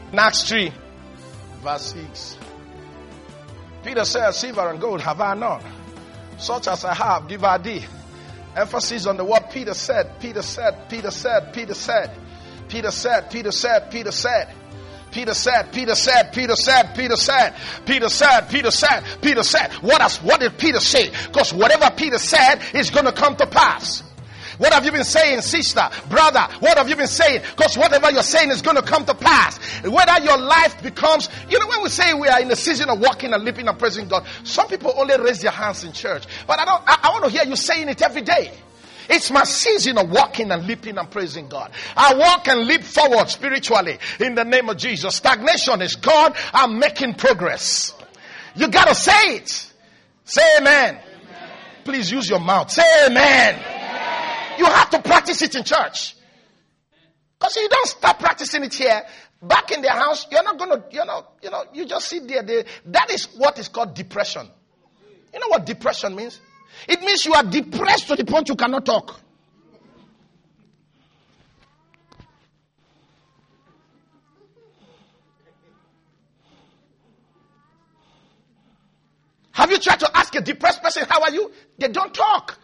In Acts 3, verse 6. Peter said, silver and gold have I none. Such as I have, give I thee. Emphasis on the word Peter said. Peter said, Peter said, Peter said. Peter said, Peter said, Peter said. Peter said, Peter said, Peter said, Peter said, Peter said, Peter said, Peter said. What did Peter say? Because whatever Peter said is going to come to pass. What have you been saying, sister, brother? What have you been saying? Because whatever you're saying is going to come to pass. Whether your life becomes, when we say we are in the season of walking and leaping and praising God, some people only raise their hands in church. But I want to hear you saying it every day. It's my season of walking and leaping and praising God. I walk and leap forward spiritually in the name of Jesus. Stagnation is gone. I'm making progress. You got to say it. Say amen. Please use your mouth. Say amen. You have to practice it in church. Because you don't start practicing it here. Back in their house, you're not going to, you just sit there. That is what is called depression. You know what depression means? It means you are depressed to the point you cannot talk. Have you tried to ask a depressed person, how are you? They don't talk.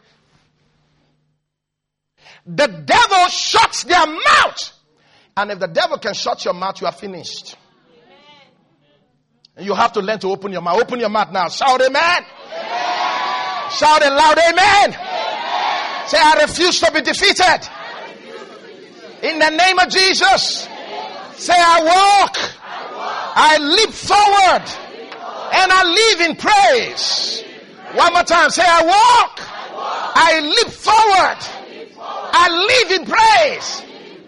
The devil shuts their mouth. And if the devil can shut your mouth, you are finished. And you have to learn to open your mouth. Open your mouth now. Shout amen. Shout it loud, amen. Say, I refuse to be defeated. In the name of Jesus. Say, I walk. I leap forward. And I live in praise. One more time. Say, I walk. I leap forward. I live in praise.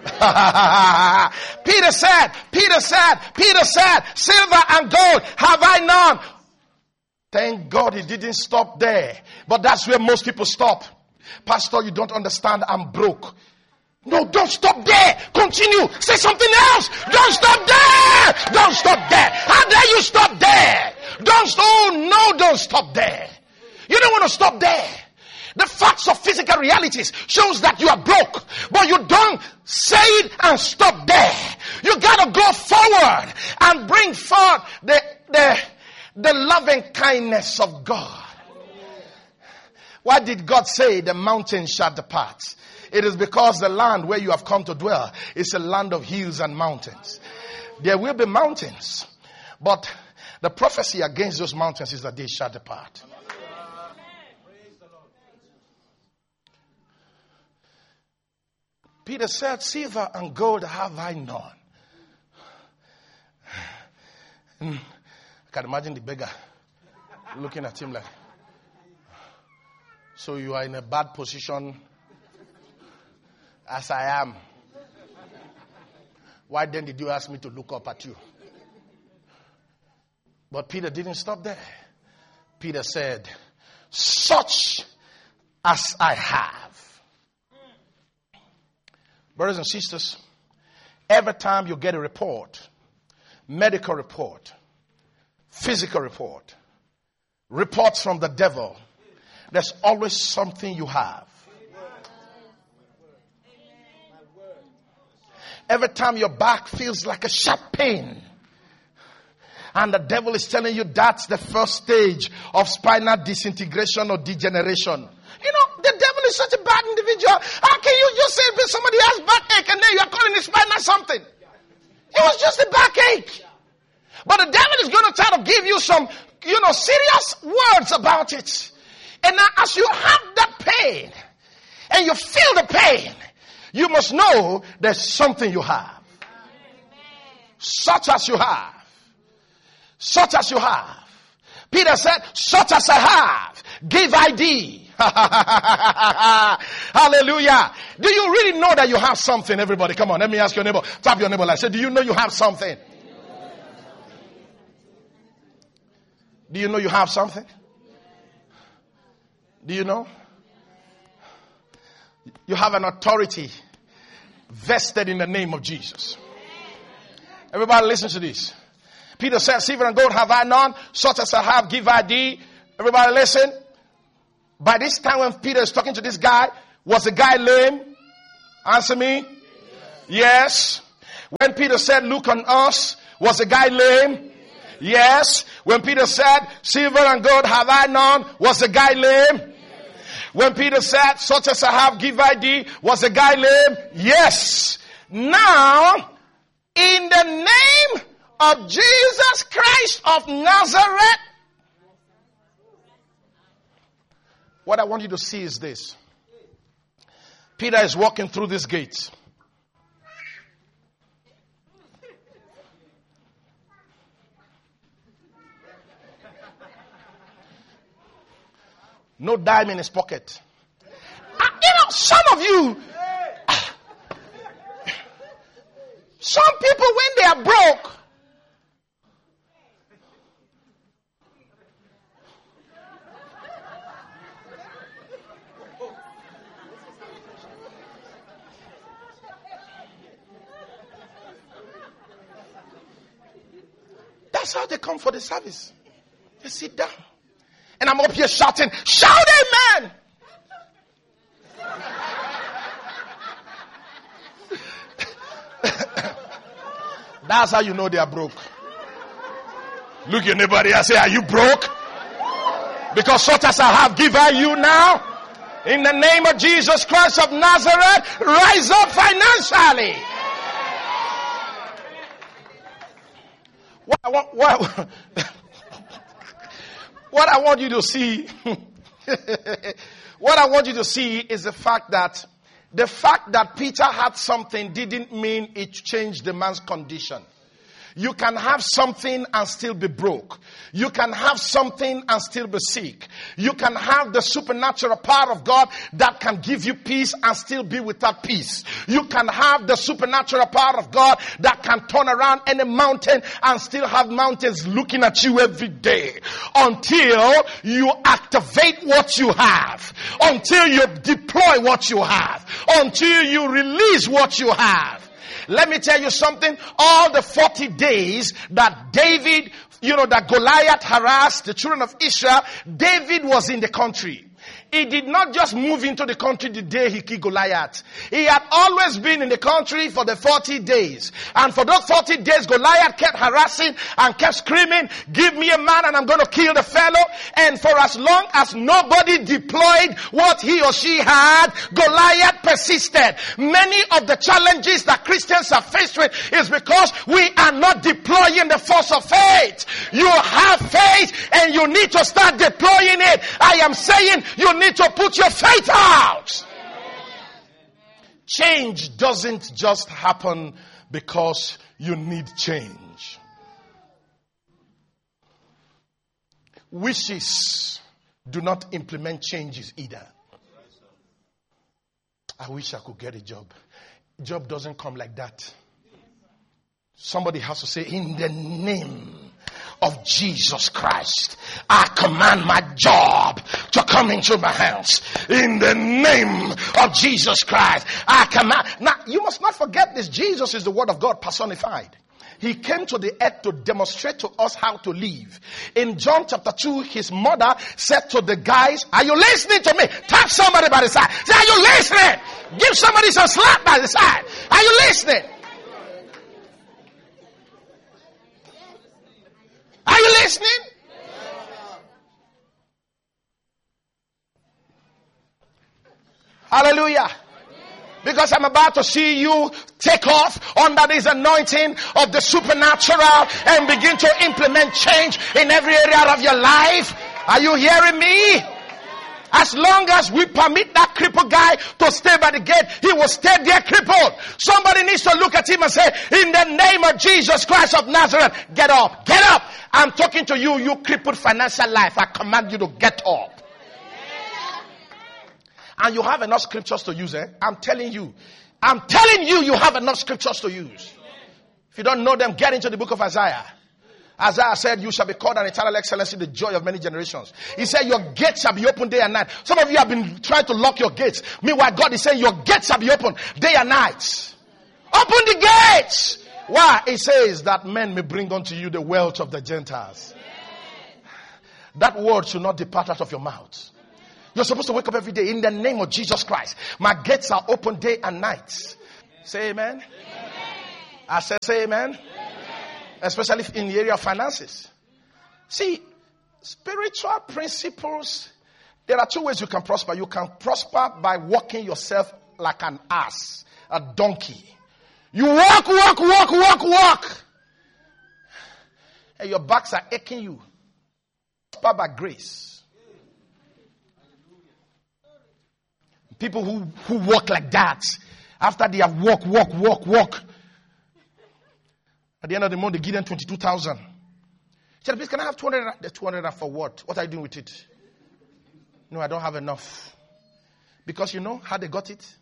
Peter said, silver and gold have I none. Thank God he didn't stop there. But that's where most people stop. Pastor, you don't understand. I'm broke. No, don't stop there. Continue. Say something else. Don't stop there. Don't stop there. How dare you stop there? Don't stop there. You don't want to stop there. The facts of physical realities shows that you are broke. But you don't say it and stop there. You got to go forward and bring forth the loving kindness of God. Why did God say the mountains shall depart? It is because the land where you have come to dwell is a land of hills and mountains. There will be mountains, but the prophecy against those mountains is that they shall depart. Peter said, silver and gold have I none. I can imagine the beggar looking at him like, so you are in a bad position as I am. Why then did you ask me to look up at you? But Peter didn't stop there. Peter said, such as I have. Brothers and sisters, every time you get a report, medical report, physical report, reports from the devil, there's always something you have. Every time your back feels like a sharp pain, and the devil is telling you that's the first stage of spinal disintegration or degeneration. You know, the devil is such a bad individual. How can you just say somebody has backache and then you are calling it spinal something? It was just a backache. But the devil is going to try to give you some, serious words about it. And now as you have that pain and you feel the pain, you must know there's something you have. Such as you have. Such as you have. Peter said, such as I have, give I thee. Hallelujah. Do you really know that you have something? Everybody, come on, let me ask your neighbor. Tap your neighbor like, say, do you know you have something? Do you know you have something? Do you know? You have an authority vested in the name of Jesus. Everybody listen to this. Peter said, silver and gold have I none, such as I have give I thee. Everybody listen. By this time when Peter is talking to this guy, was the guy lame? Answer me. Yes. When Peter said, look on us, Was the guy lame? Yes. When Peter said, silver and gold have I none, was the guy lame? When Peter said, such as I have give I thee, was the guy lame? Yes. Now, in the name of Jesus Christ of Nazareth, what I want you to see is this. Peter is walking through this gate. No dime in his pocket. Some of you, some people when they are broke, that's how they come for the service. They sit down. And I'm up here shouting, shout amen! That's how you know they are broke. Look your neighbor there and say, are you broke? Because such as I have given you now, in the name of Jesus Christ of Nazareth, rise up financially. What I want you to see, what I want you to see is the fact that Peter had something didn't mean it changed the man's condition. You can have something and still be broke. You can have something and still be sick. You can have the supernatural power of God that can give you peace and still be without peace. You can have the supernatural power of God that can turn around any mountain and still have mountains looking at you every day. Until you activate what you have. Until you deploy what you have. Until you release what you have. Let me tell you something. All the 40 days that David, that Goliath harassed the children of Israel, David was in the country. He did not just move into the country the day he killed Goliath. He had always been in the country for the 40 days. And for those 40 days, Goliath kept harassing and kept screaming, give me a man and I'm going to kill the fellow. And for as long as nobody deployed what he or she had, Goliath persisted. Many of the challenges that Christians are faced with is because we are not deploying the force of faith. You have faith and you need to start deploying it. I am saying you need to put your faith out. Change doesn't just happen because you need change. Wishes do not implement changes either. I wish I could get a job. Job doesn't come like that. Somebody has to say, in the name of Jesus Christ, I command my job to come into my hands. In the name of Jesus Christ, I command. Now, you must not forget this. Jesus is the Word of God personified. He came to the earth to demonstrate to us how to live. In John chapter 2, his mother said to the guys, are you listening to me? Tap somebody by the side. Say, are you listening? Give somebody some slap by the side. Are you listening? Are you listening? Hallelujah. Because I'm about to see you take off under this anointing of the supernatural and begin to implement change in every area of your life. Are you hearing me? As long as we permit that crippled guy to stay by the gate, he will stay there crippled. Somebody needs to look at him and say, in the name of Jesus Christ of Nazareth, get up, get up. I'm talking to you, you crippled financial life. I command you to get up. And you have enough scriptures to use, I'm telling you, you have enough scriptures to use. If you don't know them, get into the book of Isaiah. Isaiah said, you shall be called an eternal excellency, the joy of many generations. He said, your gates shall be open day and night. Some of you have been trying to lock your gates. Meanwhile, God is saying, your gates shall be open day and night. Open the gates. Why? It says that men may bring unto you the wealth of the Gentiles. That word should not depart out of your mouth. You're supposed to wake up every day in the name of Jesus Christ. My gates are open day and night. Say amen. Amen. I said say amen. Amen. especially in the area of finances. See, spiritual principles, there are two ways you can prosper. You can prosper by walking yourself like an ass, a donkey. You walk. And your backs are aching you. Prosper by grace. People who walk like that, after they have walk. At the end of the month, they give them 22,000. He said, please, can I have 200? The 200 for what? What are you doing with it? No, I don't have enough. Because you know how they got it?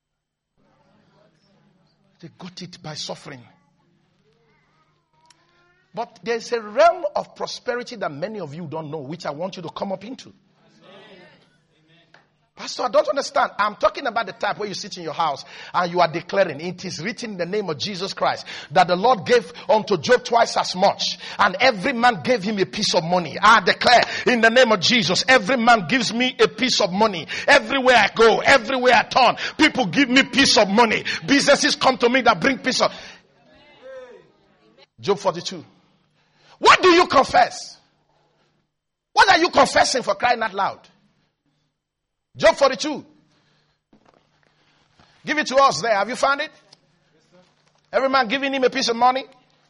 They got it by suffering. But there's a realm of prosperity that many of you don't know, which I want you to come up into. Pastor, I don't understand. I'm talking about the type where you sit in your house and you are declaring, it is written in the name of Jesus Christ, that the Lord gave unto Job twice as much, and every man gave him a piece of money. I declare in the name of Jesus, every man gives me a piece of money. Everywhere I go, everywhere I turn, people give me piece of money. Businesses come to me that bring piece of. Job 42. What do you confess? What are you confessing, for crying out loud? Job 42. Give it to us there. Have you found it? Every man giving him a piece of money.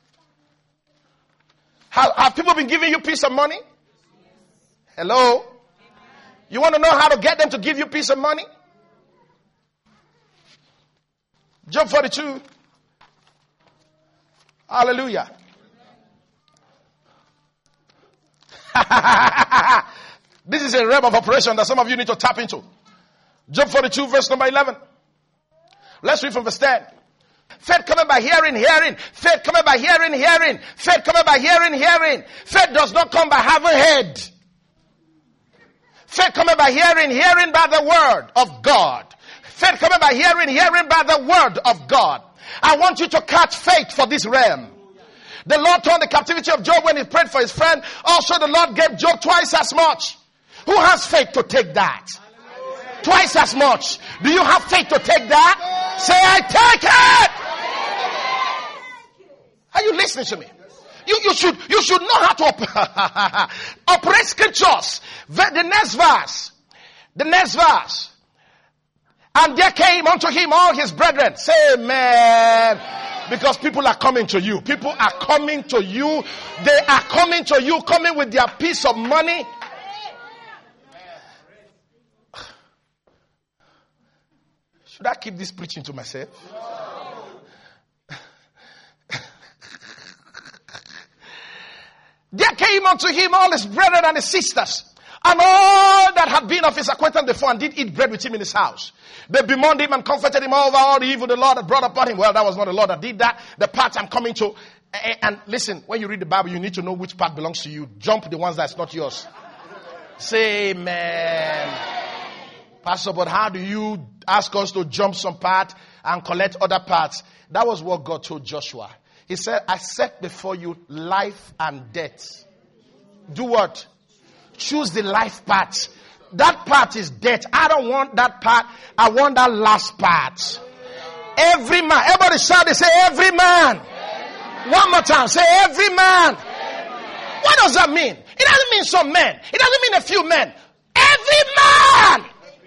Have people been giving you a piece of money? Hello? You want to know how to get them to give you a piece of money? Job 42. Hallelujah. This is a realm of operation that some of you need to tap into. Job 42 verse number 11. Let's read from verse 10. Faith cometh by hearing. Faith cometh by hearing. Faith cometh by hearing. Faith does not come by having heard. Faith cometh by hearing by the word of God. Faith cometh by hearing by the word of God. I want you to catch faith for this realm. The Lord turned the captivity of Job when he prayed for his friend. Also the Lord gave Job twice as much. Who has faith to take that? Twice as much. Do you have faith to take that? Say, I take it. Are you listening to me? You should know how to operate scriptures. The next verse. And there came unto him all his brethren. Say amen. Because people are coming to you. People are coming to you. They are coming to you, coming with their piece of money. Should I keep this preaching to myself? There came unto him all his brethren and his sisters, and all that had been of his acquaintance before, and did eat bread with him in his house. They bemoaned him and comforted him over all the evil the Lord had brought upon him. Well, that was not the Lord that did that. The part I'm coming to. And listen, when you read the Bible, you need to know which part belongs to you. Jump the ones that's not yours. Say amen. Pastor, but how do you ask us to jump some part and collect other parts? That was what God told Joshua. He said, I set before you life and death. Do what? Choose the life part. That part is death. I don't want that part. I want that last part. Every man. Everybody shout and say, every man. One more time. Say, every man. What does that mean? It doesn't mean some men. It doesn't mean a few men. Every man.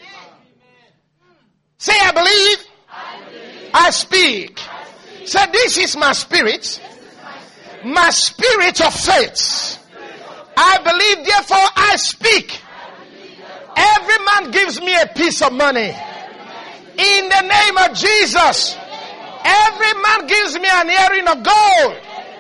Say, I believe. I speak. Say, this is my spirit. My spirit of faith. I believe, therefore I speak. Every man gives me a piece of money. In the name of Jesus. Every man gives me an earring of gold.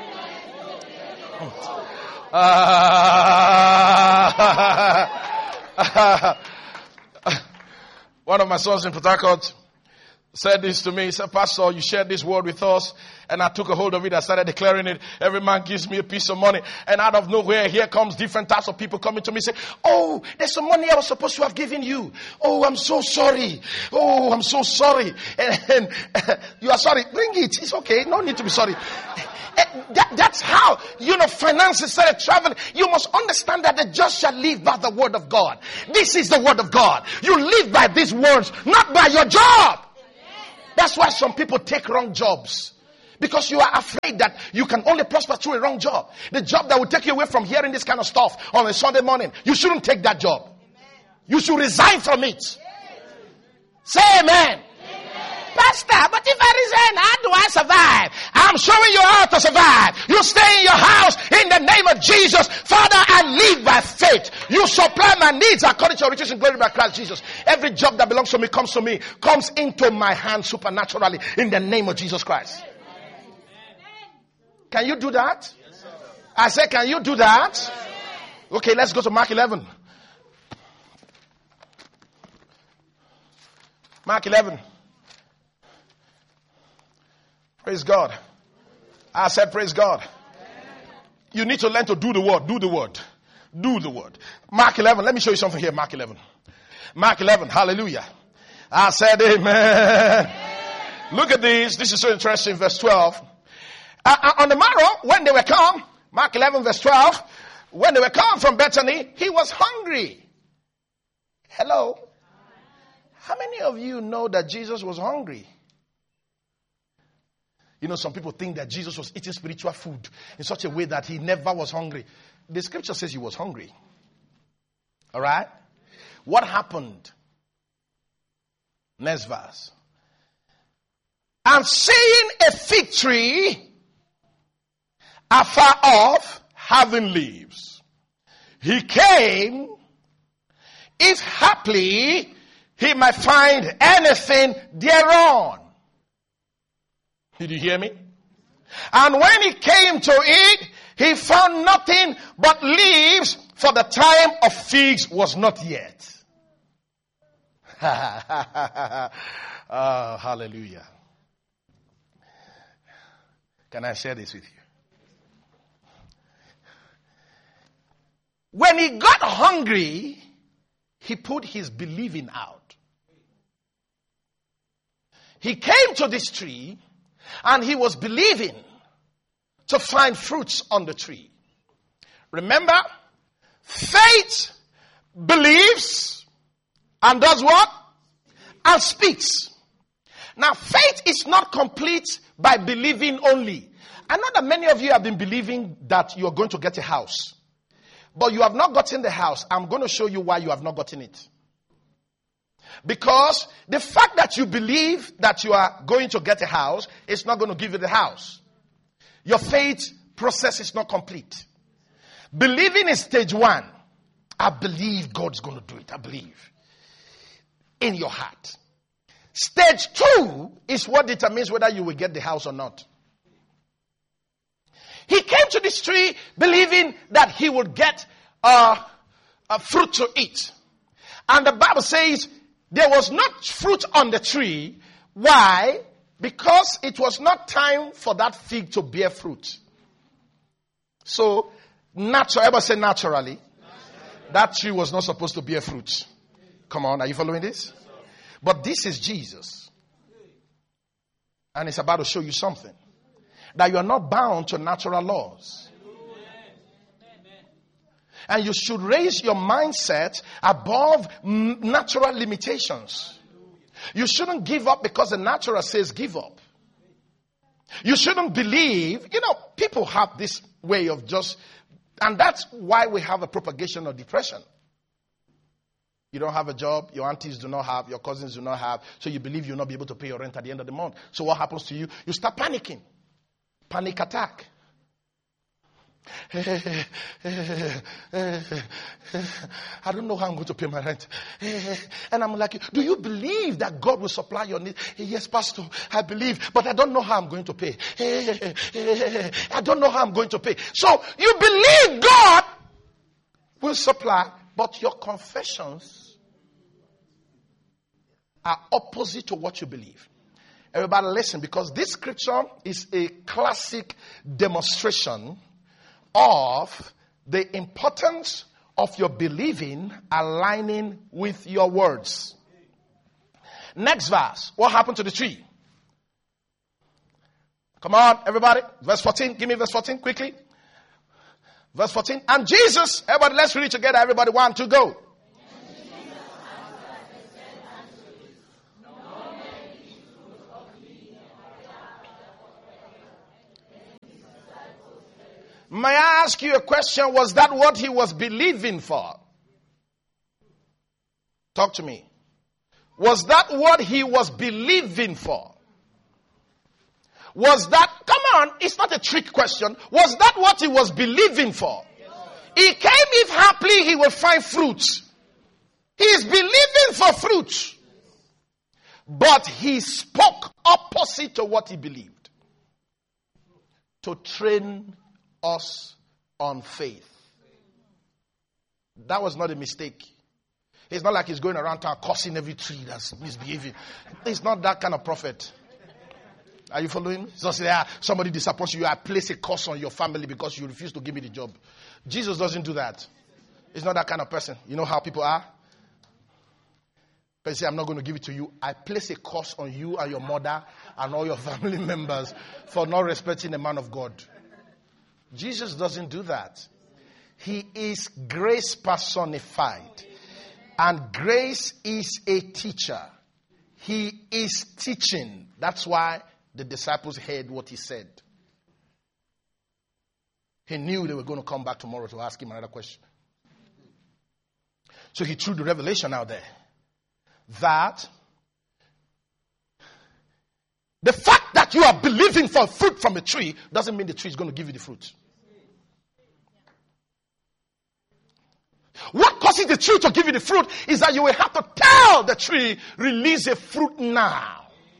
One of my sons in Port Harcourt said this to me. He said, Pastor, you shared this word with us. And I took a hold of it. I started declaring it. Every man gives me a piece of money. And out of nowhere, here comes different types of people coming to me and say, oh, there's some money I was supposed to have given you. Oh, I'm so sorry. Oh, I'm so sorry. And you are sorry. Bring it. It's okay. No need to be sorry. That's how, finances started traveling. You must understand that the just shall live by the word of God. This is the word of God. You live by these words, not by your job. That's why some people take wrong jobs. Because you are afraid that you can only prosper through a wrong job. The job that will take you away from hearing this kind of stuff on a Sunday morning. You shouldn't take that job. You should resign from it. Say amen. Pastor, but if I resign, how do I survive? I'm showing you how to survive. You stay in your house in the name of Jesus. Father, I live by faith. You supply my needs according to your riches and glory by Christ Jesus. Every job that belongs to me, comes into my hand supernaturally in the name of Jesus Christ. Can you do that? I said, can you do that? Okay, let's go to Mark 11. Mark 11. Praise God. I said praise God. You need to learn to do the word. Do the word. Do the word. Mark 11. Let me show you something here. Mark 11. Mark 11. Hallelujah. I said amen. Look at this. This is so interesting. Verse 12. On the morrow, when they were come, Mark 11 verse 12, when they were come from Bethany, he was hungry. Hello. How many of you know that Jesus was hungry? You know, some people think that Jesus was eating spiritual food in such a way that he never was hungry. The scripture says he was hungry. All right? What happened? Next verse. And seeing a fig tree afar off, having leaves, he came, if haply he might find anything thereon. Did you hear me? And when he came to it, he found nothing but leaves, for the time of figs was not yet. Oh, hallelujah. Can I share this with you? When he got hungry, he put his believing out. He came to this tree and he was believing to find fruits on the tree. Remember, faith believes and does what? And speaks. Now, faith is not complete by believing only. I know that many of you have been believing that you are going to get a house. But you have not gotten the house. I'm going to show you why you have not gotten it. Because the fact that you believe that you are going to get a house is not going to give you the house. Your faith process is not complete. Believing is stage one. I believe God's going to do it. I believe. In your heart. Stage two is what determines whether you will get the house or not. He came to this tree believing that he would get a fruit to eat. And the Bible says there was not fruit on the tree. Why? Because it was not time for that fig to bear fruit. So, everybody say naturally, that tree was not supposed to bear fruit. Come on, are you following this? But this is Jesus. And it's about to show you something. That you are not bound to natural laws. And you should raise your mindset above natural limitations. You shouldn't give up because the natural says give up. You shouldn't believe. You know, people have this way of just, and that's why we have a propagation of depression. You don't have a job, your aunties do not have, your cousins do not have, so you believe you'll not be able to pay your rent at the end of the month. So what happens to you? You start panicking. Panic attack. I don't know how I'm going to pay my rent. And I'm like, do you believe that God will supply your needs? Yes, Pastor, I believe, but I don't know how I'm going to pay. I don't know how I'm going to pay. So you believe God will supply, but your confessions are opposite to what you believe. Everybody listen, because this scripture is a classic demonstration of the importance of your believing aligning with your words. Next verse. What happened to the tree? Come on, everybody. Verse 14. Give me verse 14 quickly. Verse 14. And Jesus, everybody, let's read it together. Everybody, 1, 2, go. May I ask you a question? Was that what he was believing for? Talk to me. Was that what he was believing for? Was that, come on, it's not a trick question. Was that what he was believing for? He came if haply he will find fruit. He is believing for fruit. But he spoke opposite to what he believed. To train us on faith. That was not a mistake. It's not like he's going around town cursing every tree that's misbehaving. He's not that kind of prophet. Are you following? So say, somebody disappoints you, I place a curse on your family because you refuse to give me the job. Jesus doesn't do that. He's not that kind of person. You know how people are? They say, I'm not going to give it to you. I place a curse on you and your mother and all your family members for not respecting a man of God. Jesus doesn't do that. He is grace personified. And grace is a teacher. He is teaching. That's why the disciples heard what he said. He knew they were going to come back tomorrow to ask him another question. So he threw the revelation out there. That the fact that you are believing for fruit from a tree doesn't mean the tree is going to give you the fruit. What causes the tree to give you the fruit is that you will have to tell the tree, release a fruit now.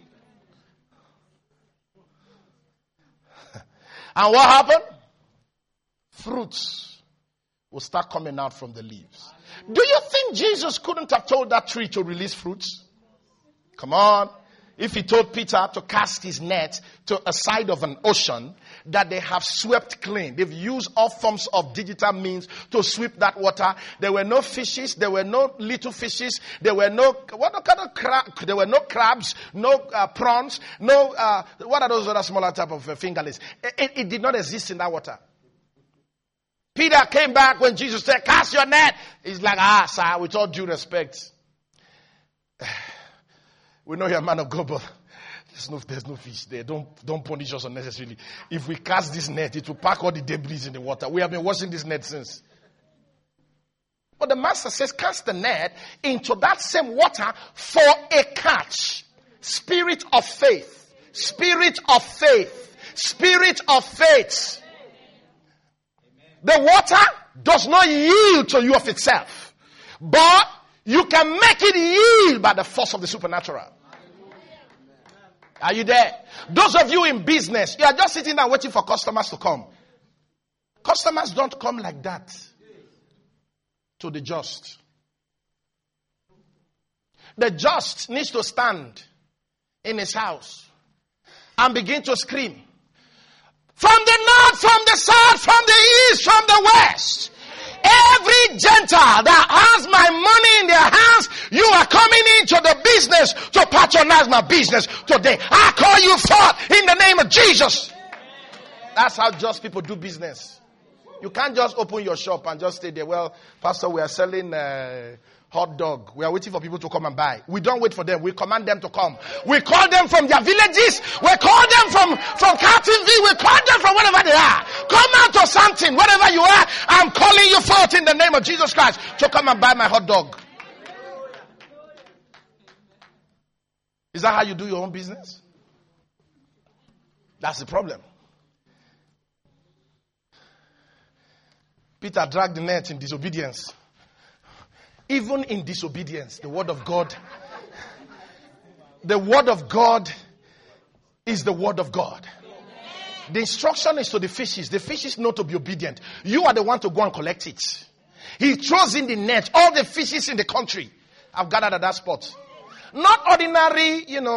And what happened? Fruits will start coming out from the leaves. Do you think Jesus couldn't have told that tree to release fruits? Come on. If he told Peter to cast his net to a side of an ocean that they have swept clean. They've used all forms of digital means to sweep that water. There were no fishes. There were no little fishes. There were no, there were no crabs, no prawns, no, what are those other smaller type of fingerlings? It did not exist in that water. Peter came back when Jesus said, cast your net. He's like, sir, with all due respect. We know you're a man of God, but there's no fish there. Don't punish us unnecessarily. If we cast this net, it will pack all the debris in the water. We have been washing this net since. But the master says, cast the net into that same water for a catch. Spirit of faith. Spirit of faith. Spirit of faith. The water does not yield to you of itself. But you can make it yield by the force of the supernatural. Are you there? Those of you in business, you are just sitting there waiting for customers to come. Customers don't come like that to the just. The just needs to stand in his house and begin to scream. From the north, from the south, from the east, from the west. Every Gentile that has my money in their hands, you are coming into the business to patronize my business today. I call you forth in the name of Jesus. That's how just people do business. You can't just open your shop and just stay there. Well, Pastor, we are selling hot dog. We are waiting for people to come and buy. We don't wait for them. We command them to come. We call them from their villages. We call them from Carltonville. We call them from wherever they are. Come out to something, wherever you are. I'm calling you forth in the name of Jesus Christ to come and buy my hot dog. Is that how you do your own business? That's the problem. Peter dragged the net in disobedience. Even in disobedience, the word of God is the word of God. The instruction is to the fishes. The fishes know to be obedient. You are the one to go and collect it. He throws in the net. All the fishes in the country have gathered at that spot. Not ordinary, these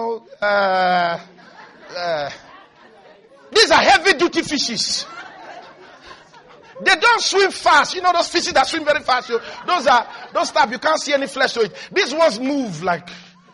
are heavy duty fishes. They don't swim fast. You know those fishes that swim very fast. Those type, you can't see any flesh to it. These ones move like.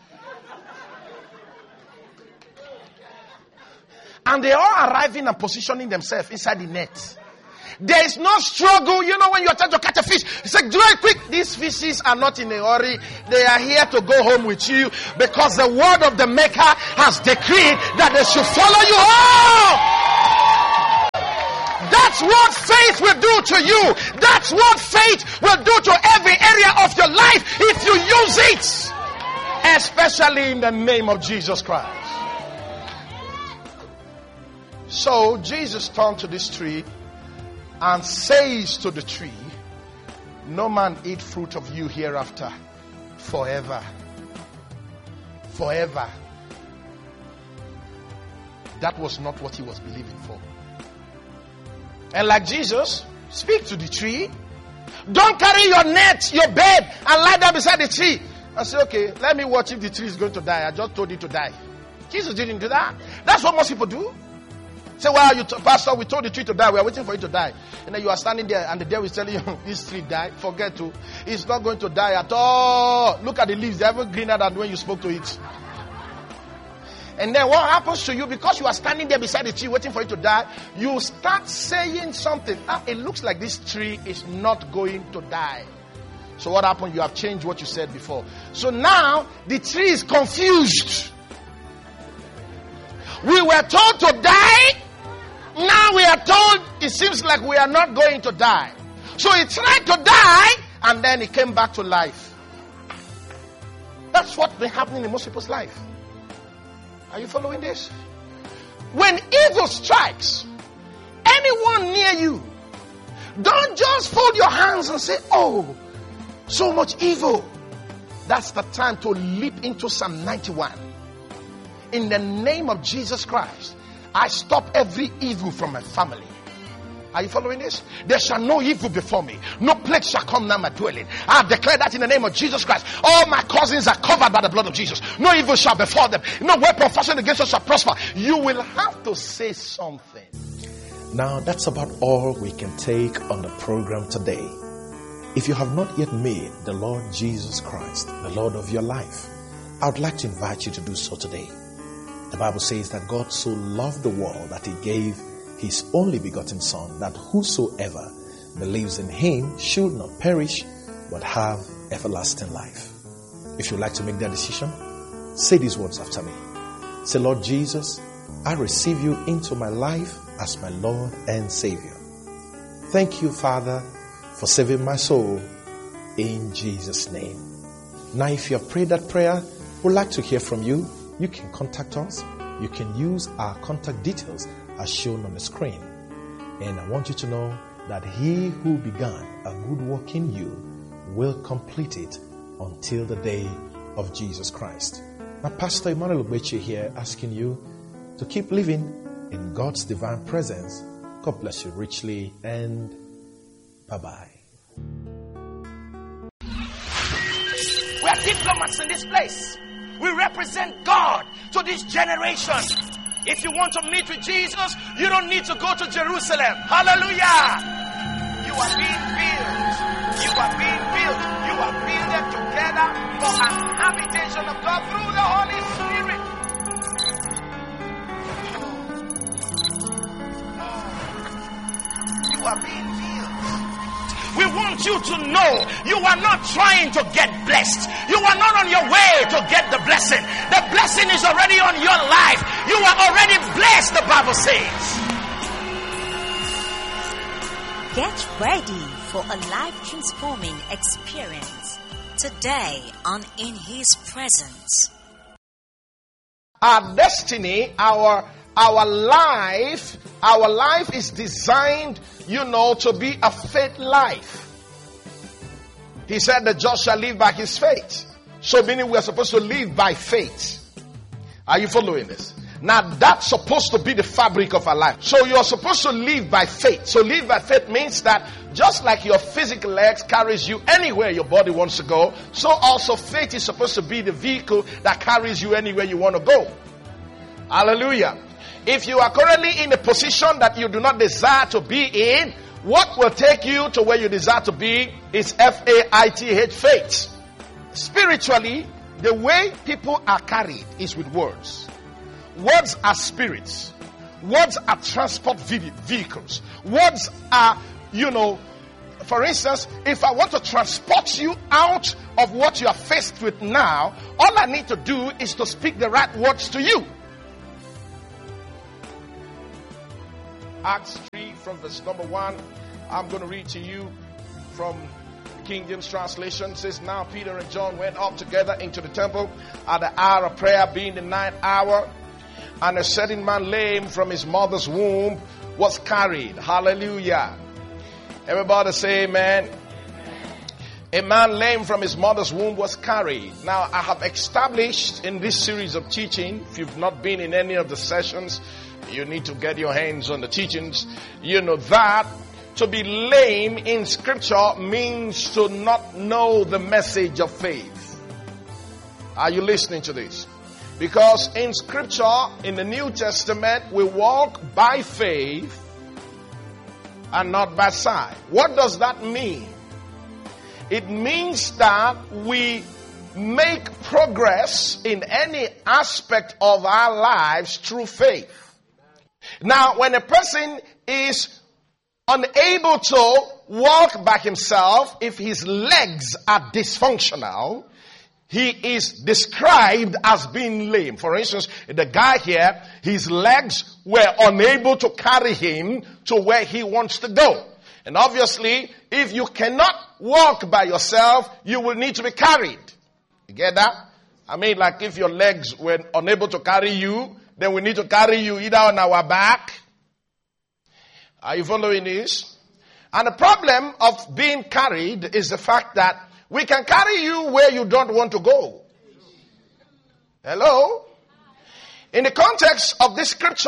And they are arriving and positioning themselves inside the net. There is no struggle. You know when you are trying to catch a fish, it's like, do it quick. These fishes are not in a hurry. They are here to go home with you because the word of the Maker has decreed that they should follow you home. That That's what faith will do to you. That's what faith will do to every area of your life if you use it. Especially in the name of Jesus Christ. So Jesus turned to this tree and says to the tree, no man eat fruit of you hereafter forever. Forever. That was not what he was believing for. And like Jesus, speak to the tree. Don't carry your net, your bed, and lie down beside the tree. I say, okay, let me watch if the tree is going to die. I just told it to die. Jesus didn't do that. That's what most people do. Say, well, Pastor, we told the tree to die. We are waiting for it to die. And then you are standing there and the devil is telling you, this tree died. Forget to. It's not going to die at all. Look at the leaves. They're even greener than when you spoke to it. And then what happens to you, because you are standing there beside the tree waiting for it to die, you start saying something. It looks like this tree is not going to die. So what happened? You have changed what you said before. So now the tree is confused. We were told to die. Now we are told it seems like we are not going to die. So he tried to die and then he came back to life. That's what's been happening in most people's life. Are you following this? When evil strikes anyone near you, don't just fold your hands and say, oh, so much evil. That's the time to leap into Psalm 91. In the name of Jesus Christ, I stop every evil from my family. Are you following this? There shall no evil before me. No plague shall come near my dwelling. I have declared that in the name of Jesus Christ. All my cousins are covered by the blood of Jesus. No evil shall befall them. No weapon fashioned against us shall prosper. You will have to say something. Now that's about all we can take on the program today. If you have not yet made the Lord Jesus Christ the Lord of your life, I would like to invite you to do so today. The Bible says that God so loved the world that he gave his only begotten Son, that whosoever believes in him should not perish but have everlasting life. If you'd like to make that decision, say these words after me. Say, Lord Jesus, I receive you into my life as my Lord and Savior. Thank you, Father, for saving my soul in Jesus' name. Now, if you have prayed that prayer, we'd like to hear from you. You can contact us. You can use our contact details as shown on the screen. And I want you to know that he who began a good work in you will complete it until the day of Jesus Christ. Now, Pastor Emmanuel Ogbeche here asking you to keep living in God's divine presence. God bless you richly and bye-bye. We are diplomats in this place. We represent God to this generation. If you want to meet with Jesus, you don't need to go to Jerusalem. Hallelujah. You are being built. You are being built. You are builded together for an habitation of God through the Holy Spirit. You are being built. We want you to know you are not trying to get blessed. You are not on your way to get the blessing. The blessing is already on your life. You are already blessed, the Bible says. Get ready for a life-transforming experience today on In His Presence. Our destiny, our life is designed, to be a faith life. He said the just shall live by his faith. So meaning we are supposed to live by faith. Are you following this? Now that's supposed to be the fabric of our life. So you are supposed to live by faith. So live by faith means that just like your physical legs carries you anywhere your body wants to go, so also faith is supposed to be the vehicle that carries you anywhere you want to go. Hallelujah. If you are currently in a position that you do not desire to be in, what will take you to where you desire to be is faith, faith. Spiritually, the way people are carried is with words. Words are spirits. Words are transport vehicles. Words are, for instance, if I want to transport you out of what you are faced with now, all I need to do is to speak the right words to you. Acts 3 from verse number 1. I'm going to read to you from King James translation. It says, now Peter and John went up together into the temple at the hour of prayer, being the ninth hour. And a certain man lame from his mother's womb was carried. Hallelujah. Everybody say amen. A man lame from his mother's womb was carried. Now, I have established in this series of teaching, if you've not been in any of the sessions, you need to get your hands on the teachings. You know that to be lame in scripture means to not know the message of faith. Are you listening to this? Because in scripture, in the New Testament, we walk by faith and not by sight. What does that mean? It means that we make progress in any aspect of our lives through faith. Now, when a person is unable to walk by himself, if his legs are dysfunctional, he is described as being lame. For instance, the guy here, his legs were unable to carry him to where he wants to go. And obviously, if you cannot walk by yourself, you will need to be carried. You get that? I mean, like if your legs were unable to carry you, then we need to carry you either on our back. Are you following this? And the problem of being carried is the fact that we can carry you where you don't want to go. Hello? In the context of this scripture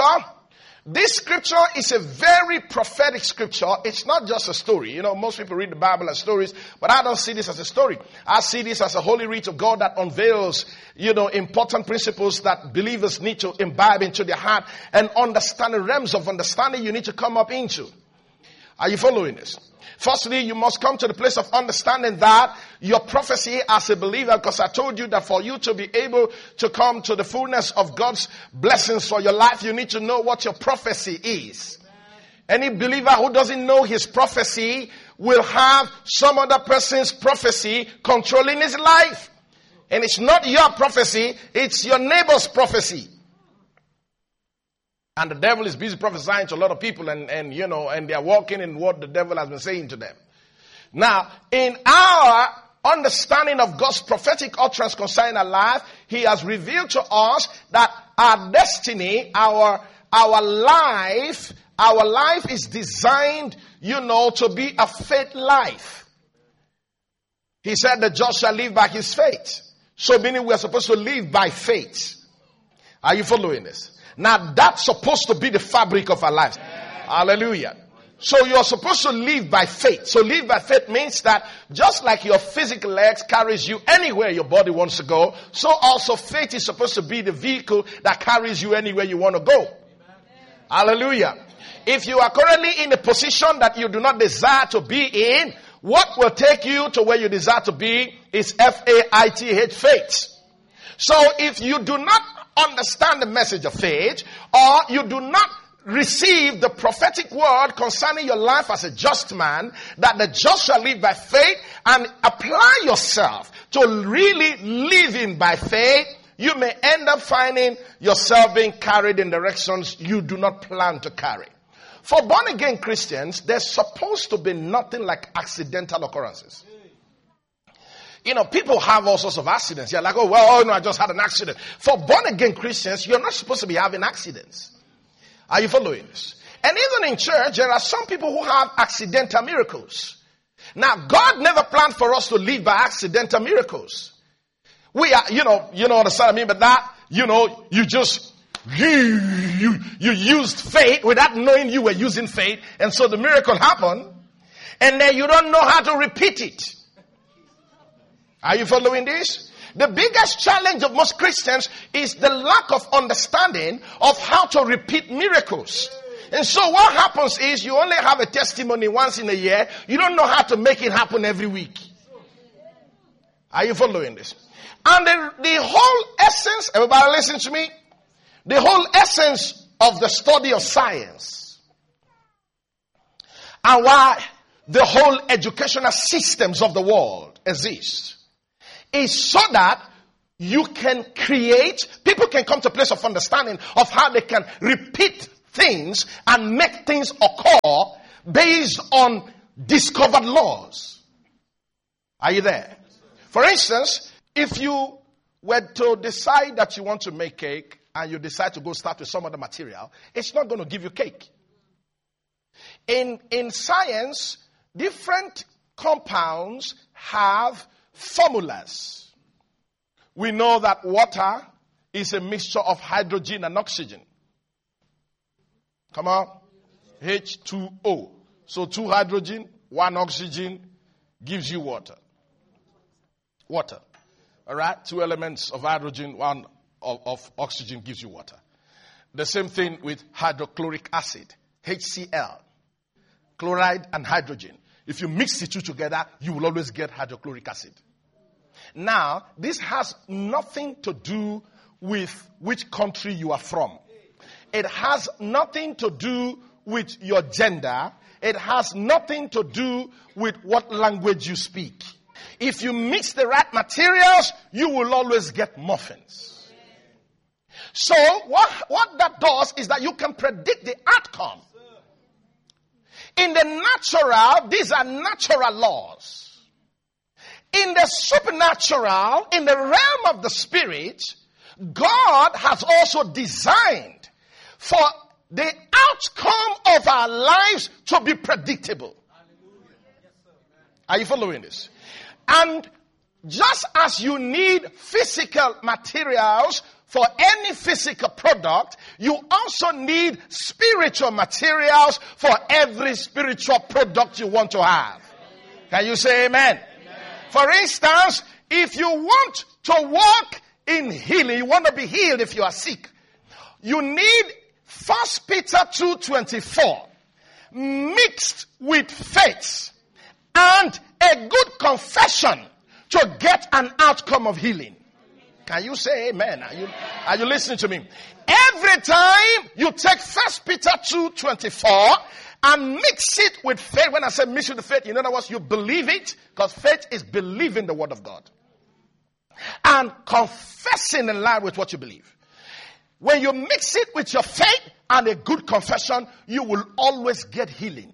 is a very prophetic scripture. It's not just a story. You know, most people read the Bible as stories, but I don't see this as a story. I see this as a holy writ of God that unveils, important principles that believers need to imbibe into their heart and understand the realms of understanding you need to come up into. Are you following this? Firstly, you must come to the place of understanding that your prophecy as a believer, because I told you that for you to be able to come to the fullness of God's blessings for your life, you need to know what your prophecy is. Any believer who doesn't know his prophecy will have some other person's prophecy controlling his life. And it's not your prophecy, it's your neighbor's prophecy. And the devil is busy prophesying to a lot of people and they are walking in what the devil has been saying to them. Now, in our understanding of God's prophetic utterance concerning our life, he has revealed to us that our destiny, our life is designed, to be a faith life. He said the just shall live by his faith. So meaning we are supposed to live by faith. Are you following this? Now that's supposed to be the fabric of our lives. Hallelujah. So you're supposed to live by faith. So live by faith means that just like your physical legs carries you anywhere your body wants to go, so also faith is supposed to be the vehicle that carries you anywhere you want to go. Hallelujah. If you are currently in a position that you do not desire to be in, what will take you to where you desire to be is faith, faith. So if you do not understand the message of faith, or you do not receive the prophetic word concerning your life as a just man, that the just shall live by faith, and apply yourself to really living by faith, you may end up finding yourself being carried in directions you do not plan to carry. For born again Christians, there's supposed to be nothing like accidental occurrences. People have all sorts of accidents. You're like, I just had an accident. For born-again Christians, you're not supposed to be having accidents. Are you following this? And even in church, there are some people who have accidental miracles. Now, God never planned for us to live by accidental miracles. We are, you understand what I mean by that? You just, you used faith without knowing you were using faith. And so the miracle happened. And then you don't know how to repeat it. Are you following this? The biggest challenge of most Christians is the lack of understanding of how to repeat miracles. And so what happens is you only have a testimony once in a year. You don't know how to make it happen every week. Are you following this? And the whole essence, everybody listen to me. The whole essence of the study of science and why the whole educational systems of the world exist is so that you can create, people can come to a place of understanding of how they can repeat things and make things occur based on discovered laws. Are you there? For instance, if you were to decide that you want to make cake and you decide to go start with some other material, it's not going to give you cake. In science, different compounds have formulas. We know that water is a mixture of hydrogen and oxygen. Come on. H2O. So 2 hydrogen, 1 oxygen gives you water. Water. All right? 2 elements of hydrogen, 1 of oxygen gives you water. The same thing with hydrochloric acid, HCl. Chloride and hydrogen. If you mix the two together, you will always get hydrochloric acid. Now, this has nothing to do with which country you are from. It has nothing to do with your gender. It has nothing to do with what language you speak. If you mix the right materials, you will always get muffins. So, what that does is that you can predict the outcome. In the natural, these are natural laws. In the supernatural, in the realm of the spirit, God has also designed for the outcome of our lives to be predictable. Are you following this? And just as you need physical materials for any physical product, you also need spiritual materials for every spiritual product you want to have. Can you say amen? For instance, if you want to walk in healing, you want to be healed if you are sick, you need 1 Peter 2:24 mixed with faith and a good confession to get an outcome of healing. Can you say amen? Are you listening to me? Every time you take 1 Peter 2:24 and mix it with faith. When I say mix it with faith, in other words, you believe it, because faith is believing the word of God and confessing in line with what you believe. When you mix it with your faith and a good confession, you will always get healing.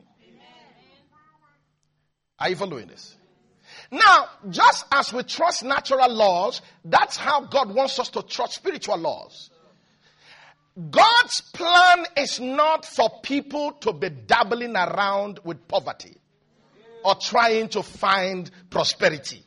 Are you following this? Now, just as we trust natural laws, that's how God wants us to trust spiritual laws. God's plan is not for people to be dabbling around with poverty or trying to find prosperity.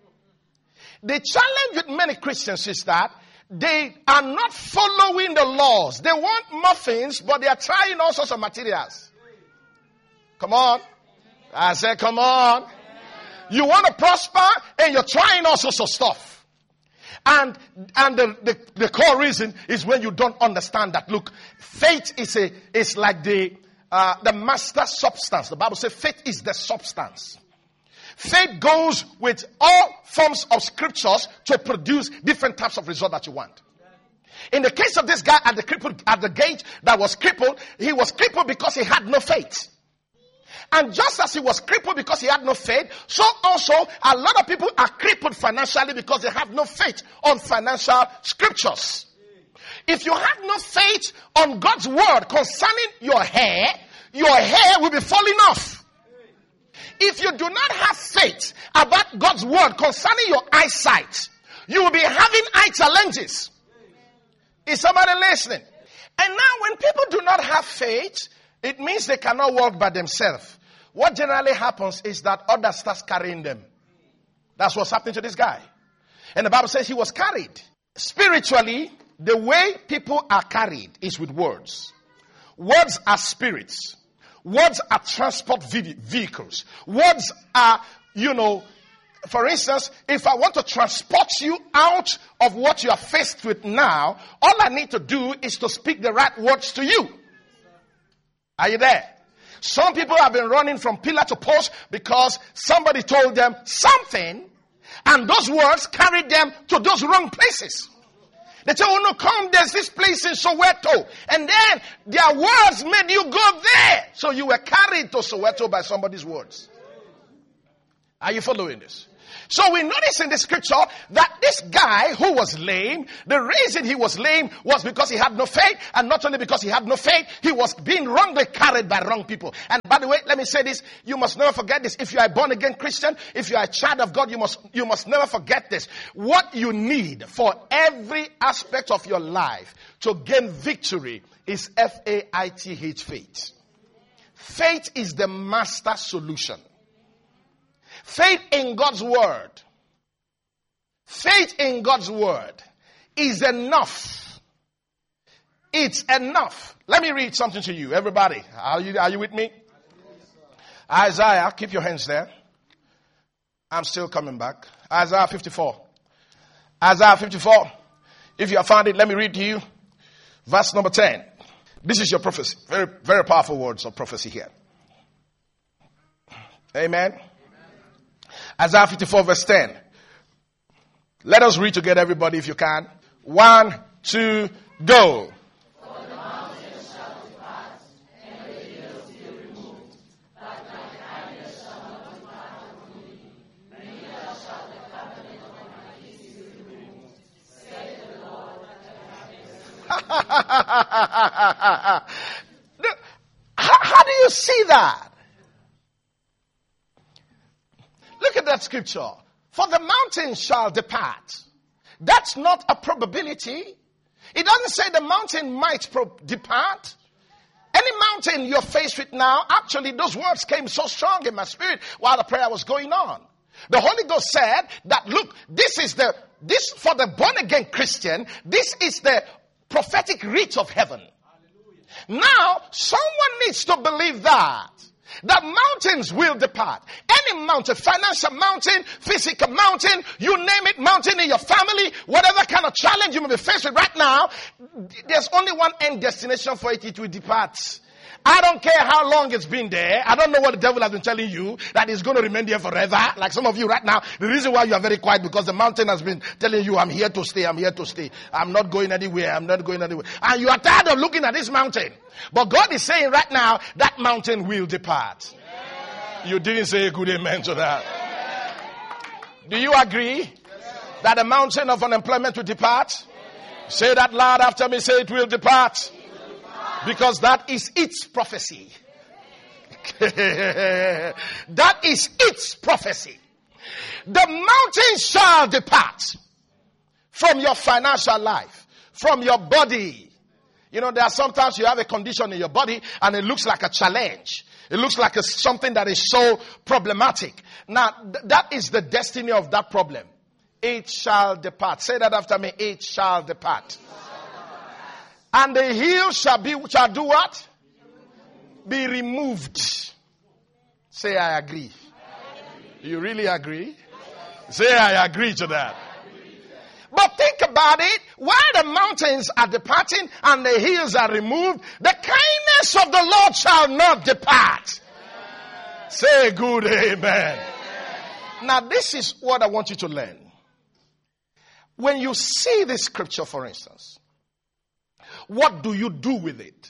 The challenge with many Christians is that they are not following the laws. They want muffins, but they are trying all sorts of materials. Come on. I said, come on. You want to prosper and you're trying all sorts of stuff. And the core reason is when you don't understand that, look, faith is like the master substance. The Bible says faith is the substance. Faith goes with all forms of scriptures to produce different types of result that you want. In the case of this guy at the gate that was crippled, he was crippled because he had no faith. And just as he was crippled because he had no faith, so also a lot of people are crippled financially because they have no faith on financial scriptures. If you have no faith on God's word concerning your hair will be falling off. If you do not have faith about God's word concerning your eyesight, you will be having eye challenges. Is somebody listening? And now when people do not have faith, it means they cannot walk by themselves. What generally happens is that others start carrying them. That's what's happening to this guy. And the Bible says he was carried. Spiritually, the way people are carried is with words. Words are spirits. Words are transport vehicles. Words are, for instance, if I want to transport you out of what you are faced with now, all I need to do is to speak the right words to you. Are you there? Some people have been running from pillar to post because somebody told them something, and those words carried them to those wrong places. They say, oh no, come, there's this place in Soweto. And then their words made you go there. So you were carried to Soweto by somebody's words. Are you following this? So we notice in the scripture that this guy who was lame, the reason he was lame was because he had no faith. And not only because he had no faith, he was being wrongly carried by wrong people. And by the way, let me say this. You must never forget this. If you are a born again Christian, if you are a child of God, you must never forget this. What you need for every aspect of your life to gain victory is faith, faith. Faith is the master solution. Faith in God's word. Faith in God's word is enough. It's enough. Let me read something to you, everybody. Are you with me? Isaiah, keep your hands there. I'm still coming back. Isaiah 54. Isaiah 54. If you have found it, let me read to you. Verse number 10. This is your prophecy. Very, very powerful words of prophecy here. Amen. Isaiah 54 verse 10. Let us read together, everybody, if you can. 1, 2, go. For the mountains shall depart, and the hills be removed, but my kindness shall not depart from me. Neither shall the covenant of my peace be removed, saith the Lord that I have. How do you see that? Look at that scripture. For the mountains shall depart. That's not a probability. It doesn't say the mountain might depart. Any mountain you're faced with now, actually those words came so strong in my spirit while the prayer was going on. The Holy Ghost said that, look, this for the born again Christian, this is the prophetic reach of heaven. Now, someone needs to believe that mountains will depart. Any mountain, financial mountain, physical mountain, you name it, mountain in your family, whatever kind of challenge you may be faced with right now, there's only one end destination for it. It will depart. I don't care how long it's been there. I don't know what the devil has been telling you, that it's going to remain there forever. Like some of you right now, the reason why you are very quiet, because the mountain has been telling you, I'm here to stay, I'm here to stay. I'm not going anywhere, I'm not going anywhere. And you are tired of looking at this mountain. But God is saying right now, that mountain will depart. Yeah. You didn't say a good amen to that. Yeah. Do you agree that the mountain of unemployment will depart? Yeah. Say that loud after me, say it will depart. Because that is its prophecy. That is its prophecy. The mountain shall depart from your financial life, from your body. You know, there are sometimes you have a condition in your body and it looks like a challenge. It looks like something that is so problematic. Now, that is the destiny of that problem. It shall depart. Say that after me. It shall depart. And the heel shall do what? Be removed. Say, I agree. You really agree? Say, I agree to that. But think about it. While the mountains are departing and the hills are removed, the kindness of the Lord shall not depart. Say good amen. Now this is what I want you to learn. When you see this scripture, for instance, what do you do with it?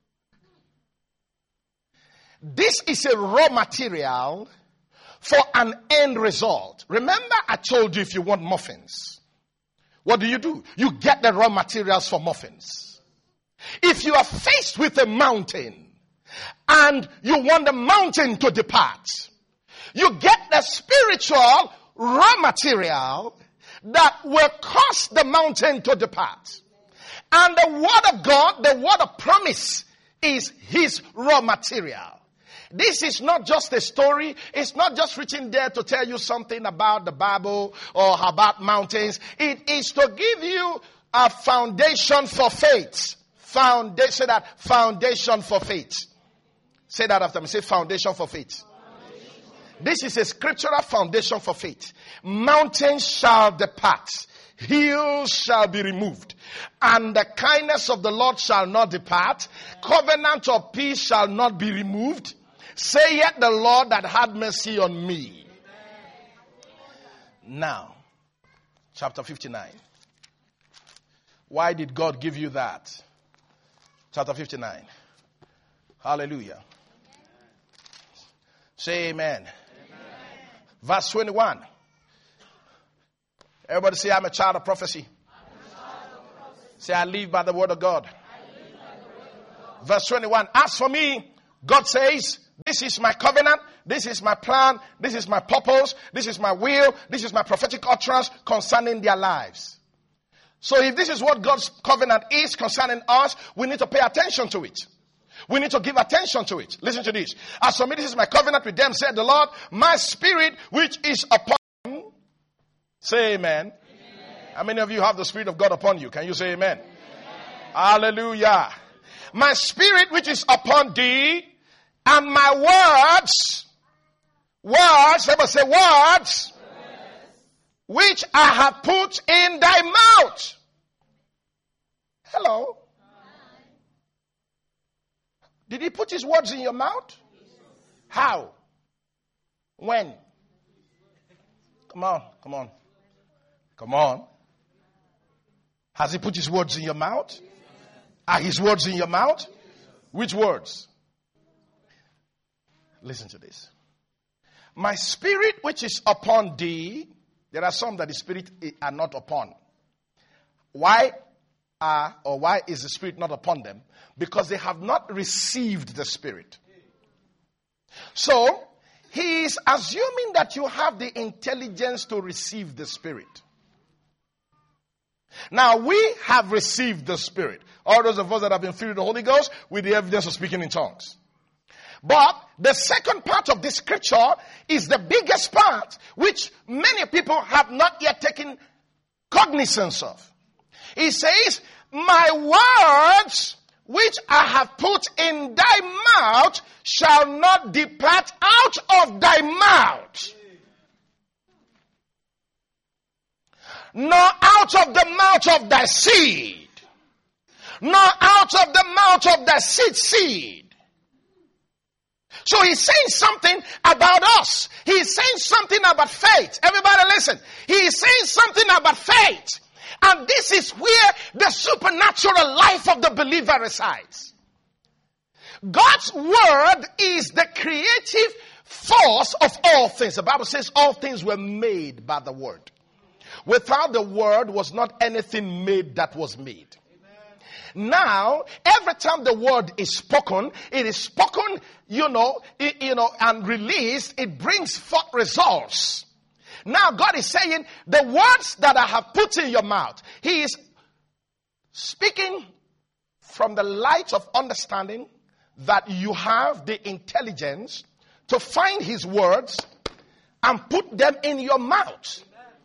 This is a raw material for an end result. Remember, I told you if you want muffins, what do? You get the raw materials for muffins. If you are faced with a mountain and you want the mountain to depart, you get the spiritual raw material that will cause the mountain to depart. And the word of God, the word of promise, is his raw material. This is not just a story. It's not just written there to tell you something about the Bible or about mountains. It is to give you a foundation for faith. Say that, foundation for faith. Say that after me. Say foundation for faith. This is a scriptural foundation for faith. Mountains shall depart. Hills shall be removed, and the kindness of the Lord shall not depart. Covenant of peace shall not be removed. Say yet the Lord that had mercy on me. Now, chapter 59. Why did God give you that? Chapter 59. Hallelujah. Say amen. Verse 21. Everybody say, I'm a child of prophecy. Say, I live by the word of God. Verse 21. As for me, God says, this is my covenant, this is my plan, this is my purpose, this is my will, this is my prophetic utterance concerning their lives. So if this is what God's covenant is concerning us, we need to pay attention to it. We need to give attention to it. Listen to this. As for me, this is my covenant with them, said the Lord, my spirit which is upon them. Say amen. Amen. How many of you have the Spirit of God upon you? Can you say amen? Amen. Hallelujah. My spirit which is upon thee, and my words, everybody say words, which I have put in thy mouth. Hello. Did he put his words in your mouth? How? When? Come on. Has he put his words in your mouth? Are his words in your mouth? Which words? Listen to this. My spirit which is upon thee. There are some that the spirit are not upon. Why is the spirit not upon them? Because they have not received the spirit. So, he is assuming that you have the intelligence to receive the spirit. Now, we have received the spirit. All those of us that have been filled with the Holy Ghost with the evidence of speaking in tongues. But the second part of this scripture is the biggest part, which many people have not yet taken cognizance of. He says, my words which I have put in thy mouth shall not depart out of thy mouth, nor out of the mouth of thy seed, nor out of the mouth of thy seed. So he's saying something about us. He's saying something about faith. Everybody listen. He's saying something about faith. And this is where the supernatural life of the believer resides. God's word is the creative force of all things. The Bible says all things were made by the word. Without the word was not anything made that was made. Now, every time the word is spoken, it is spoken, and released, it brings forth results. Now, God is saying, the words that I have put in your mouth, he is speaking from the light of understanding that you have the intelligence to find his words and put them in your mouth.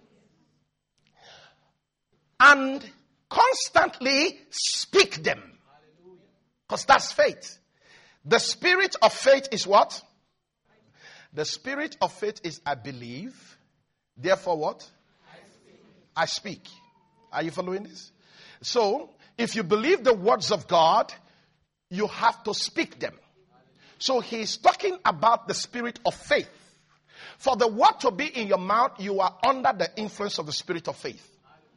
And constantly speak them. Because that's faith. The spirit of faith is what? The spirit of faith is I believe. Therefore what? I speak. Are you following this? So, if you believe the words of God, you have to speak them. So he's talking about the spirit of faith. For the word to be in your mouth, you are under the influence of the spirit of faith.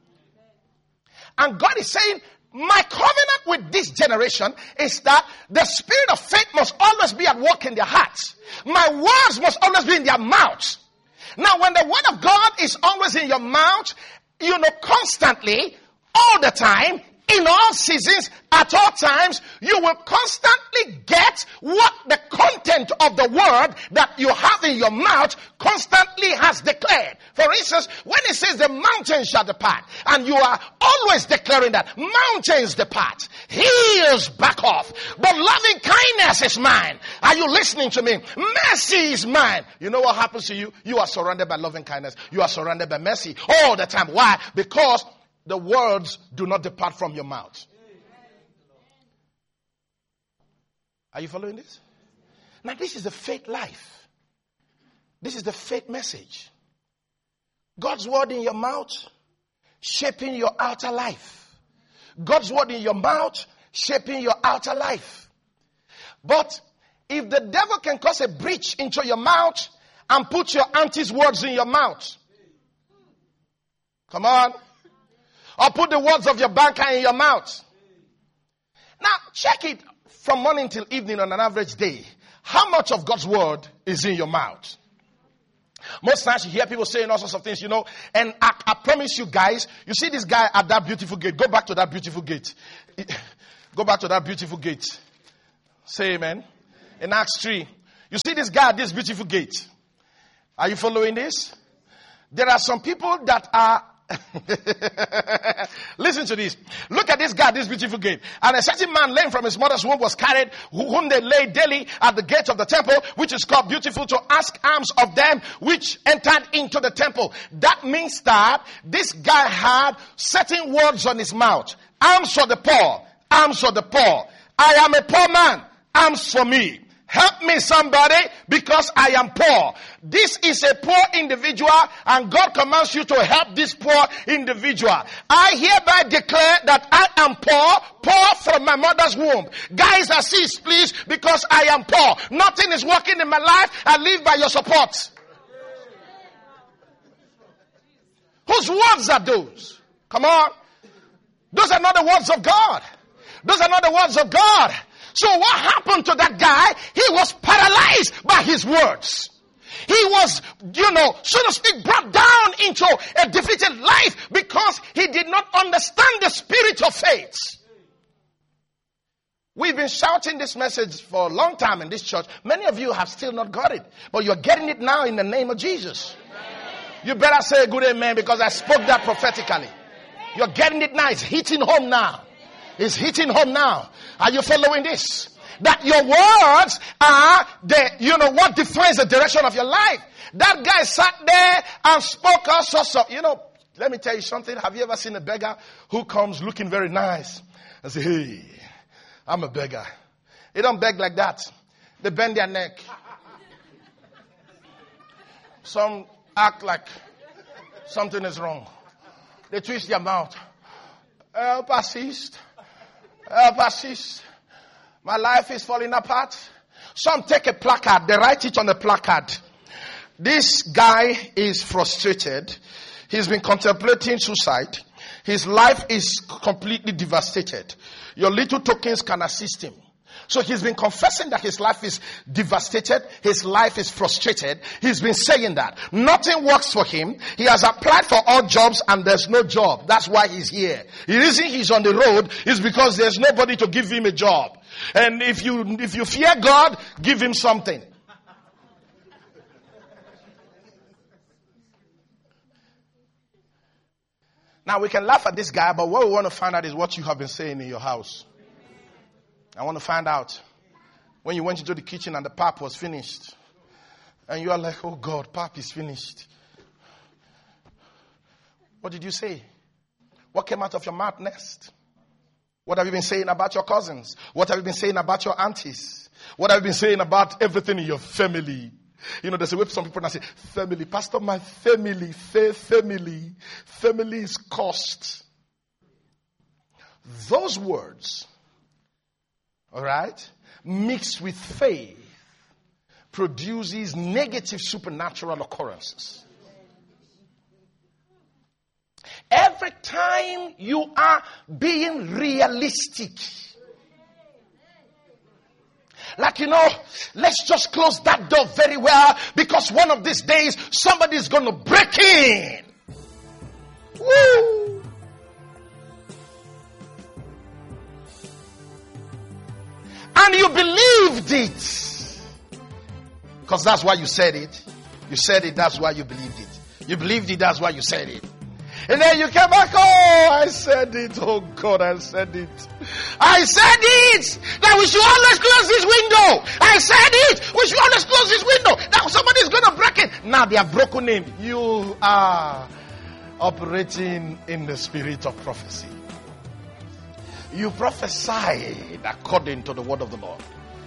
And God is saying, my covenant with this generation is that the spirit of faith must always be at work in their hearts. My words must always be in their mouths. Now, when the word of God is always in your mouth, constantly, all the time, in all seasons, at all times, you will constantly get what the content of the word that you have in your mouth constantly has declared. For instance, when it says the mountains shall depart, and you are always declaring that mountains depart, hills back off, but loving kindness is mine. Are you listening to me? Mercy is mine. You know what happens to you? You are surrounded by loving kindness. You are surrounded by mercy all the time. Why? Because the words do not depart from your mouth. Are you following this? Now, this is the faith life. This is the faith message. God's word in your mouth, shaping your outer life. God's word in your mouth, shaping your outer life. But if the devil can cause a breach into your mouth and put your auntie's words in your mouth, come on. Or put the words of your banker in your mouth. Now, check it from morning till evening on an average day. How much of God's word is in your mouth? Most times you hear people saying all sorts of things, and I promise you guys, you see this guy at that beautiful gate. Go back to that beautiful gate. Go back to that beautiful gate. Say amen. In Acts 3, you see this guy at this beautiful gate. Are you following this? There are some people that are listen to this. Look at this guy, this beautiful gate. And a certain man lame from his mother's womb was carried, whom they laid daily at the gate of the temple, which is called Beautiful, to ask alms of them which entered into the temple. That means that this guy had certain words on his mouth. Alms for the poor. Alms for the poor. I am a poor man. Alms for me. Help me, somebody, because I am poor. This is a poor individual, and God commands you to help this poor individual. I hereby declare that I am poor from my mother's womb. Guys, assist, please, because I am poor. Nothing is working in my life. I live by your support. Whose words are those? Come on. Those are not the words of God. Those are not the words of God. So what happened to that guy? He was paralyzed by his words. He was, so to speak, brought down into a defeated life because he did not understand the spirit of faith. We've been shouting this message for a long time in this church. Many of you have still not got it, but you're getting it now in the name of Jesus. You better say a good amen, because I spoke that prophetically. You're getting it now. It's hitting home now. It's hitting home now. Are you following this? That your words are what defines the direction of your life. That guy sat there and spoke all sorts of, let me tell you something. Have you ever seen a beggar who comes looking very nice and say, hey, I'm a beggar? They don't beg like that. They bend their neck. Some act like something is wrong. They twist their mouth. Help, assist. Help, assist. My life is falling apart. Some take a placard. They write it on a placard. This guy is frustrated. He's been contemplating suicide. His life is completely devastated. Your little tokens can assist him. So he's been confessing that his life is devastated. His life is frustrated. He's been saying that. Nothing works for him. He has applied for all jobs and there's no job. That's why he's here. The reason he's on the road is because there's nobody to give him a job. And if you fear God, give him something. Now we can laugh at this guy, but what we want to find out is what you have been saying in your house. I want to find out when you went into the kitchen and the pap was finished. And you are like, oh God, pap is finished. What did you say? What came out of your mouth next? What have you been saying about your cousins? What have you been saying about your aunties? What have you been saying about everything in your family? There's a way some people now say, family. Pastor, my family is cursed. Those words, all right, mixed with faith, produces negative supernatural occurrences. Every time you are being realistic, like, let's just close that door very well, because one of these days somebody's going to break in. Woo! And you believed it. Because that's why you said it. You said it, that's why you believed it. You believed it, that's why you said it. And then you came back, oh, I said it. Oh God, I said it. I said it. That we should always close this window. I said it. We should always close this window. Now somebody's going to break it. Now they have broken in. You are operating in the spirit of prophecy. You prophesied according to the word of the Lord.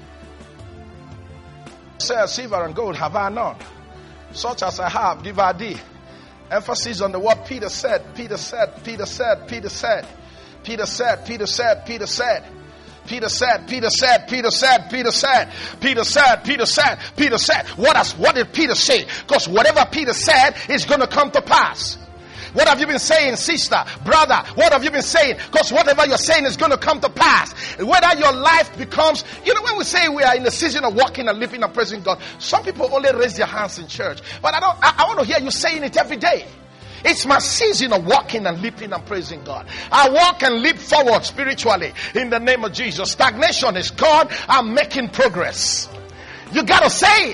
Say, silver and gold have I none. Such as I have, give I thee. Emphasis on the word Peter said. Peter said. Peter said. Peter said. Peter said. Peter said. Peter said. Peter said. Peter said. Peter said. Peter said. Peter said. Peter said. Peter said. What did Peter say? Because whatever Peter said is going to come to pass. What have you been saying, sister, brother? What have you been saying? Because whatever you're saying is going to come to pass. Whether your life becomes, when we say we are in the season of walking and living and praising God, some people only raise their hands in church. But I want to hear you saying it every day. It's my season of walking and leaping and praising God. I walk and leap forward spiritually in the name of Jesus. Stagnation is gone. I'm making progress. You got to say it.